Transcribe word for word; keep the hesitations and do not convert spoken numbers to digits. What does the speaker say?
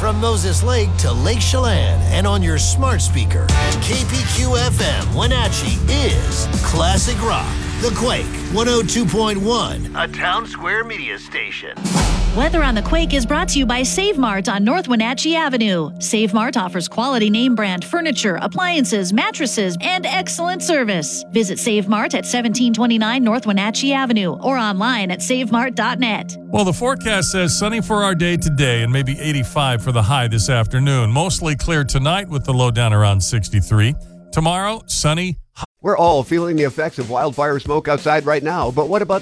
From Moses Lake to Lake Chelan and on your smart speaker. K P Q F M Wenatchee is Classic Rock. The Quake one oh two point one, a Town Square media station. Weather on the Quake is brought to you by Save Mart on North Wenatchee Avenue. Save Mart offers quality name brand furniture, appliances, mattresses, and excellent service. Visit Save Mart at seventeen twenty-nine North Wenatchee Avenue or online at save mart dot net. Well, the forecast says sunny for our day today and maybe eighty-five for the high this afternoon. Mostly clear tonight with the low down around sixty-three. Tomorrow, sunny. We're all feeling the effects of wildfire smoke outside right now, but what about